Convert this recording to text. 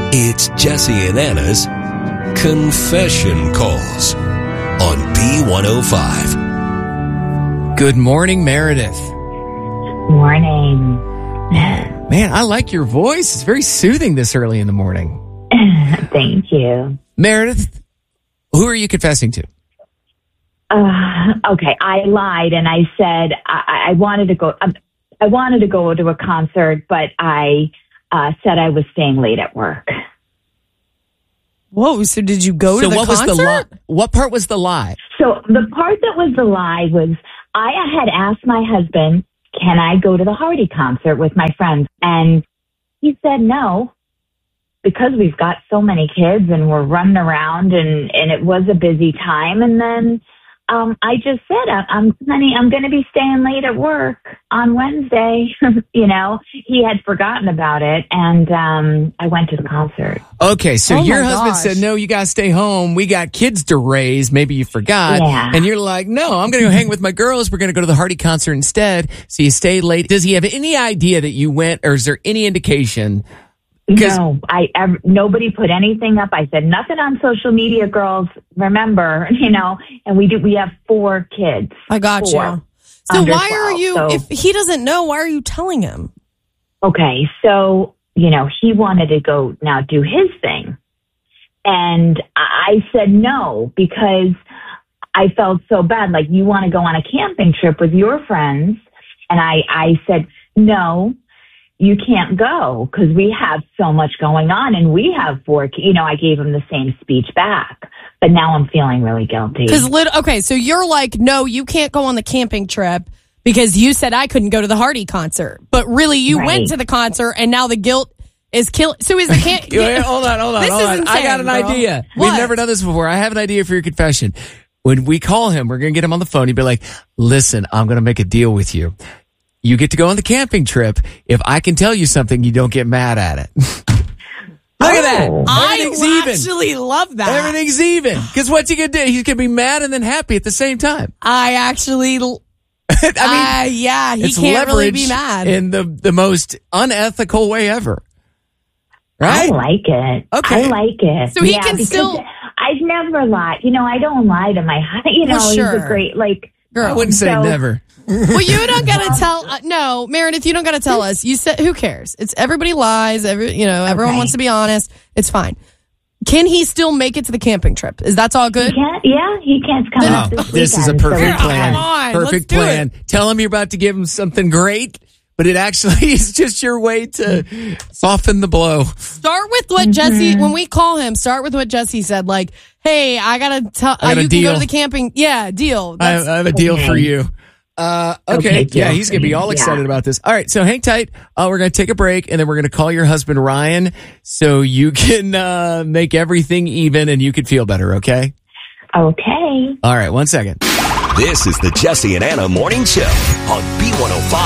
It's Jesse and Anna's Confession Calls on B105. Good morning, Meredith. Morning. Man, I like your voice. It's very soothing this early in the morning. Thank you. Meredith, who are you confessing to? Okay, I lied and I said I wanted to go. I wanted to go to a concert, but I said I was staying late at work. Whoa! So did you go to the concert? Was the lie? What part was the lie? So the part that was the lie was I had asked my husband, "Can I go to the Hardy concert with my friends?" And he said no, because we've got so many kids and we're running around and it was a busy time. And then I just said, honey, I'm going to be staying late at work on Wednesday. You know, he had forgotten about it. And I went to the concert. Okay, so your husband said, no, you got to stay home. We got kids to raise. Maybe you forgot. Yeah. And you're like, no, I'm going to go hang with my girls. We're going to go to the Hardy concert instead. So you stayed late. Does he have any idea that you went, or is there any indication? No, nobody put anything up. I said nothing on social media, girls. Remember, you know, and we have 4 kids. I got you. So why 12, are you, if he doesn't know, why are you telling him? Okay, so, you know, he wanted to go now do his thing. And I said no, because I felt so bad. Like, you want to go on a camping trip with your friends. And I said, no, you can't go because we have so much going on and we have 4, you know, I gave him the same speech back, but now I'm feeling really guilty. Okay, so you're like, no, you can't go on the camping trip because you said I couldn't go to the Hardy concert, but really you went to the concert and now the guilt is killing. So is the Hold on. Insane, I got an idea. What? We've never done this before. I have an idea for your confession. When we call him, we're going to get him on the phone. He'd be like, listen, I'm going to make a deal with you. You get to go on the camping trip if I can tell you something, you don't get mad at it. Look at that. Everything's even. I actually love that. Everything's even. Because what's he going to do? He's going to be mad and then happy at the same time. I actually, yeah, he can't really be mad. In the most unethical way ever. Right? I like it. Okay. I like it. So he can still. I've never lied. You know, I don't lie to my husband. You know, he's a great, girl. I wouldn't say never. Well, you don't got to tell. No, Meredith, you don't got to tell us. You said, who cares? It's everybody lies. Everyone wants to be honest. It's fine. Can he still make it to the camping trip? Is that all good? He can't come up this weekend. This is a perfect plan. Come on, perfect plan. Tell him you're about to give him something great, but it actually is just your way to soften the blow. Start with what Jesse, when we call him, start with what Jesse said. Like, hey, I got to tell, you can go to the camping. Yeah, deal. I have a deal for you. Okay. Yeah, he's going to be all excited about this. All right, so hang tight. We're going to take a break, and then we're going to call your husband, Ryan, so you can make everything even and you can feel better, okay? Okay. All right, 1 second. This is the Jesse and Anna Morning Show on B105.